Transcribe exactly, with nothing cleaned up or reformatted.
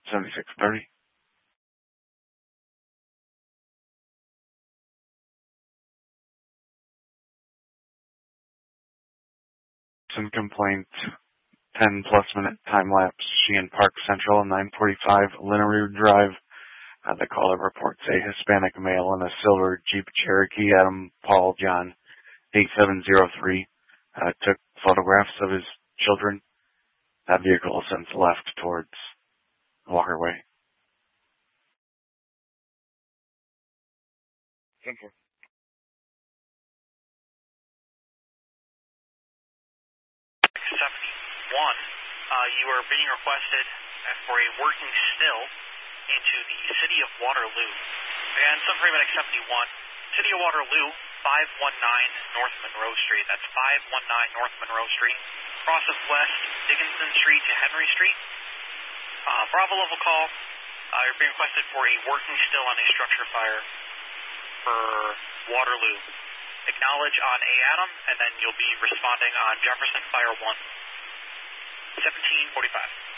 seventy-six thirty. Some complaint, ten plus minute time lapse, Sheehan Park Central, nine forty-five, Linneroo Drive. Uh, the caller reports a Hispanic male in a silver Jeep Cherokee, Adam Paul John, eight seven zero three, uh, took photographs of his children. That vehicle since left towards Walkerway. Simple. seventy-one, uh, you are being requested for a working still into the City of Waterloo. And some paramedic seventy-one, City of Waterloo, five one nine North Monroe Street. That's five one nine North Monroe Street. Crosses west Dickinson Street to Henry Street. Uh, Bravo level call. Uh, you're being requested for a working still on a structure fire for Waterloo. Acknowledge on A. Adam, and then you'll be responding on Jefferson Fire one. seventeen forty-five.